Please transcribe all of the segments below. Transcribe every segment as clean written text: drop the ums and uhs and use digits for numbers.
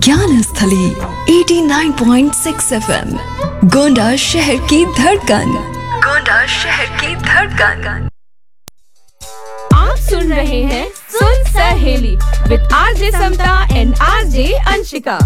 ज्ञान स्थली 89.6 FM, गोंडा शहर की धड़कन। गोंडा शहर की धड़कन। आप सुन रहे हैं सुन सहेली with RJ Samta and RJ Anshika.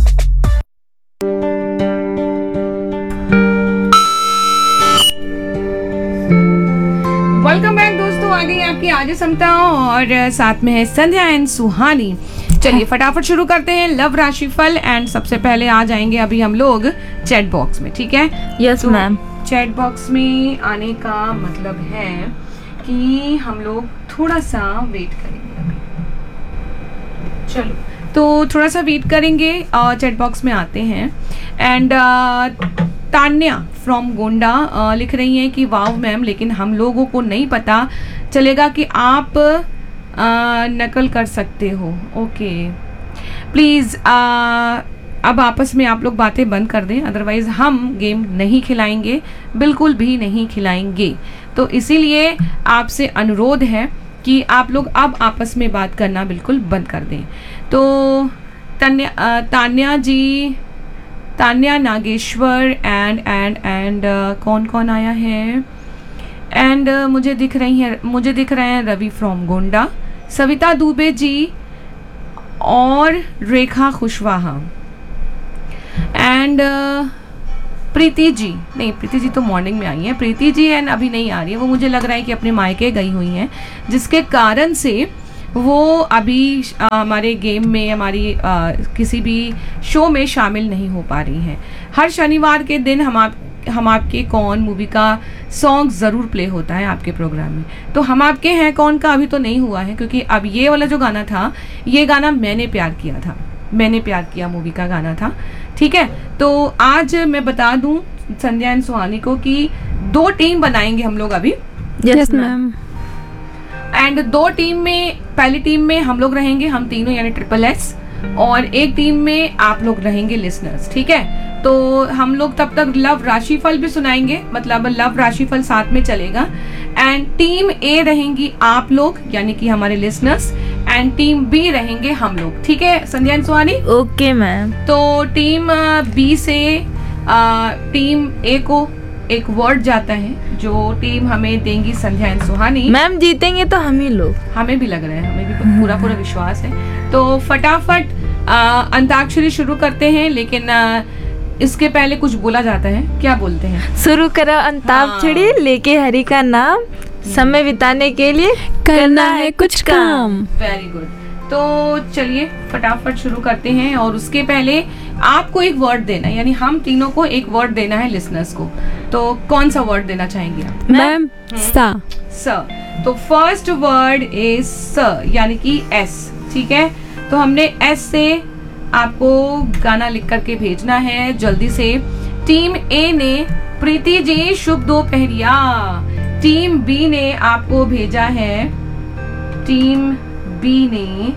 Welcome back दोस्तों, आ गई आपकी आरजे समता और साथ में है संध्या एंड सुहानी। चलिए फटाफट शुरू करते हैं लव राशिफल एंड सबसे पहले आ जाएंगे अभी हम लोग चैट बॉक्स में, ठीक है? Yes ma'am. चैट बॉक्स में आने का मतलब है कि हम लोग थोड़ा सा वेट करेंगे अभी। चलो तो थोड़ा सा वेट करेंगे और चैट बॉक्स में आते हैं। एंड तान्या फ्रॉम गोंडा लिख रही हैं कि वाव मैम, लेकिन हम लोगों को नहीं पता चलेगा कि आप नकल कर सकते हो। ओके प्लीज़ अब आपस में आप लोग बातें बंद कर दें, अदरवाइज़ हम गेम नहीं खिलाएंगे, बिल्कुल भी नहीं खिलाएंगे। तो इसीलिए आपसे अनुरोध है कि आप लोग अब आपस में बात करना बिल्कुल बंद कर दें। तो तान्या जी, तान्या नागेश्वर एंड कौन कौन आया है? एंड मुझे दिख रहे हैं रवि फ्रॉम गोंडा, सविता दुबे जी और रेखा खुशवाहा एंड प्रीति जी। नहीं, प्रीति जी तो मॉर्निंग में आई हैं। प्रीति जी एंड अभी नहीं आ रही है, वो मुझे लग रहा है कि अपने मायके गई हुई हैं, जिसके कारण से वो अभी हमारे गेम में, हमारी किसी भी शो में शामिल नहीं हो पा रही हैं। हर शनिवार के दिन हम आपके कौन मूवी का सॉन्ग ज़रूर प्ले होता है आपके प्रोग्राम में। तो हम आपके हैं कौन का अभी तो नहीं हुआ है, क्योंकि अब ये वाला जो गाना था, ये गाना मैंने प्यार किया था, मैंने प्यार किया मूवी का गाना था, ठीक है? तो आज मैं बता दूं संध्या एंड सुहानी को कि 2 टीम बनाएंगे हम लोग अभी। Yes ma'am. एंड 2 टीम में, पहली टीम में हम लोग रहेंगे, हम तीनों यानी SSS, और एक टीम में आप लोग रहेंगे लिसनर्स, ठीक है? तो हम लोग तब तक लव राशिफल भी सुनाएंगे, मतलब लव राशिफल साथ में चलेगा। एंड टीम ए रहेंगी आप लोग यानी कि हमारे लिसनर्स, एंड टीम बी रहेंगे हम लोग, ठीक है संध्या एंड सुहानी? Okay ma'am. तो टीम बी से टीम ए को एक वर्ड जाता है जो टीम हमें देंगी संध्या एंड सुहानी। मैम जीतेंगे तो हम ही लोग, हमें भी लग रहा है, हमें भी पूरा विश्वास है। तो फटाफट अंताक्षरी शुरू करते हैं, लेकिन इसके पहले कुछ बोला जाता है, क्या बोलते हैं? शुरू करो अंताक्षरी, लेके हरि का नाम, समय बिताने के लिए करना है कुछ काम। Very good. तो चलिए फटाफट शुरू करते हैं, और उसके पहले आपको एक वर्ड देना है, यानी हम तीनों को एक वर्ड देना है लिसनर्स को। तो कौन सा वर्ड देना चाहेंगे आप? मैम सा। स। तो फर्स्ट वर्ड इज स, यानी कि एस, ठीक है? तो हमने एस से आपको गाना लिख करके भेजना है जल्दी से। टीम ए ने प्रीति जी शुभ दोपहरिया, टीम बी ने आपको भेजा है, टीम बी ने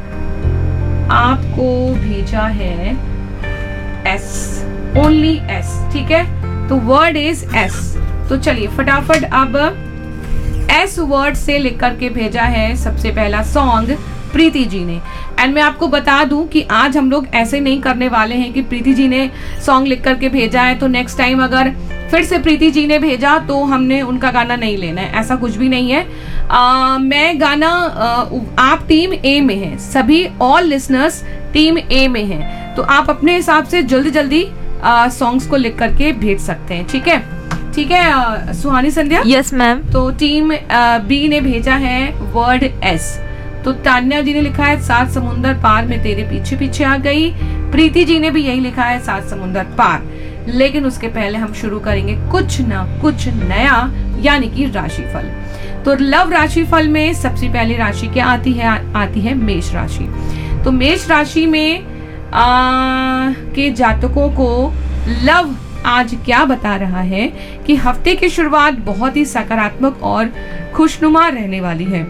आपको भेजा है एस, ओनली एस, ठीक है? तो वर्ड इज एस। तो चलिए फटाफट अब एस वर्ड से लिख करके भेजा है सबसे पहला सॉन्ग प्रीति जी ने। एंड मैं आपको बता दूं कि आज हम लोग ऐसे नहीं करने वाले हैं कि प्रीति जी ने सॉन्ग लिख करके भेजा है तो नेक्स्ट टाइम अगर फिर से प्रीति जी ने भेजा तो हमने उनका गाना नहीं लेना है, ऐसा कुछ भी नहीं है। मैं गाना आप टीम ए में हैं, सभी ऑल लिसनर्स टीम ए में हैं, तो आप अपने हिसाब से जल्दी जल्दी सॉन्ग्स को लिख करके भेज सकते हैं, ठीक है? ठीक है सुहानी, संध्या? Yes ma'am. तो टीम बी ने भेजा है वर्ड एस। तो तान्या जी ने लिखा है 7 समुंदर पार में तेरे पीछे पीछे आ गई। प्रीति जी ने भी यही लिखा है 7 समुंदर पार। लेकिन उसके पहले हम शुरू करेंगे कुछ ना कुछ नया, यानी कि राशिफल। तो लव राशिफल में सबसे पहली राशि क्या आती है मेष राशि। तो मेष राशि में के जातकों को लव आज क्या बता रहा है कि हफ्ते की शुरुआत बहुत ही सकारात्मक और खुशनुमा रहने वाली है।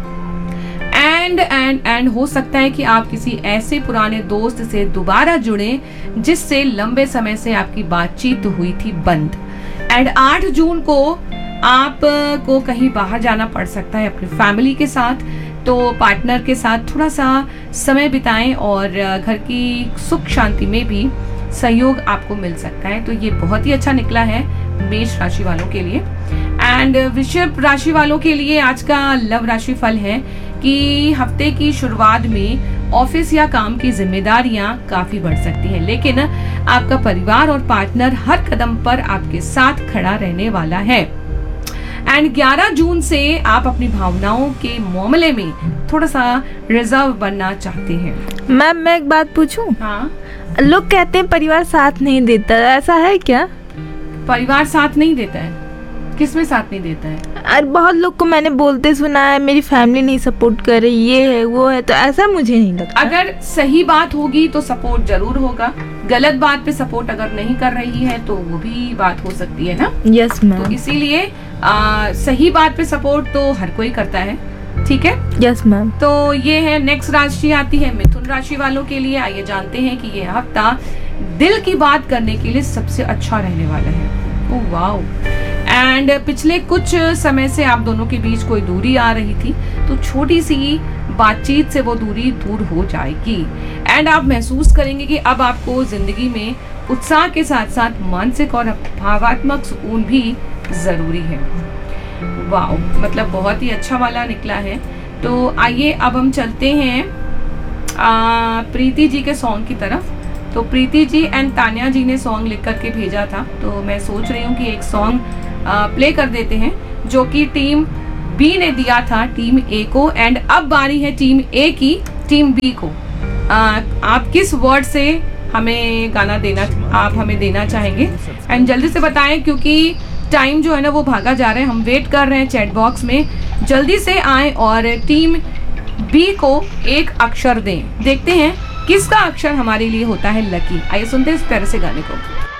एंड हो सकता है कि आप किसी ऐसे पुराने दोस्त से दोबारा जुड़े जिससे लंबे समय से आपकी बातचीत हुई थी बंद। एंड 8 जून को आपको कहीं बाहर जाना पड़ सकता है अपनी फैमिली के साथ, तो पार्टनर के साथ थोड़ा सा समय बिताएं और घर की सुख शांति में भी सहयोग आपको मिल सकता है। तो ये बहुत ही अच्छा निकला है मेष राशि वालों के लिए। एंड वृषभ राशि वालों के लिए आज का लव राशि फल है कि हफ्ते की शुरुआत में ऑफिस या काम की जिम्मेदारियां काफी बढ़ सकती हैं, लेकिन आपका परिवार और पार्टनर हर कदम पर आपके साथ खड़ा रहने वाला है। एंड 11 जून से आप अपनी भावनाओं के मामले में थोड़ा सा रिजर्व बनना चाहते हैं। मैम मैं एक बात पूछूं? हाँ, लोग कहते हैं परिवार साथ नहीं देता, ऐसा है क्या? परिवार साथ नहीं देता है? किसमें साथ नहीं देता है? और बहुत लोग को मैंने बोलते सुना है मेरी फैमिली नहीं सपोर्ट कर रही, ये है वो है, तो ऐसा मुझे नहीं लगता। अगर सही बात होगी तो सपोर्ट जरूर होगा, गलत बात पे सपोर्ट अगर नहीं कर रही है तो वो भी बात हो सकती है ना। Yes ma'am. तो इसीलिए सही बात पे सपोर्ट तो हर कोई करता है, ठीक है। Yes ma'am. तो ये है नेक्स्ट राशि आती है मिथुन राशि वालों के लिए। आइए जानते हैं कि ये हफ्ता दिल की बात करने के लिए सबसे अच्छा रहने वाला है। Oh wow. एंड पिछले कुछ समय से आप दोनों के बीच कोई दूरी आ रही थी, तो छोटी सी बातचीत से वो दूरी दूर हो जाएगी। एंड आप महसूस करेंगे कि अब आपको जिंदगी में उत्साह के साथ साथ मानसिक और भावात्मक सुकून भी जरूरी है। वाओ, मतलब बहुत ही अच्छा वाला निकला है। तो आइए अब हम चलते हैं प्रीति जी के सॉन्ग की तरफ। तो प्रीति जी एंड तान्या जी ने सॉन्ग लिख करके भेजा था, तो मैं सोच रही हूँ कि एक सॉन्ग प्ले कर देते हैं जो कि टीम बी ने दिया था टीम ए को। एंड अब बारी है टीम ए की टीम बी को। आप किस वर्ड से हमें गाना देना चाहेंगे? एंड जल्दी से बताएं क्योंकि टाइम जो है ना वो भागा जा रहा है। हम वेट कर रहे हैं चैट बॉक्स में, जल्दी से आएं और टीम बी को एक अक्षर दें। देखते हैं किसका अक्षर हमारे लिए होता है लकी। आइए सुनते हैं इस प्यारे से गाने को।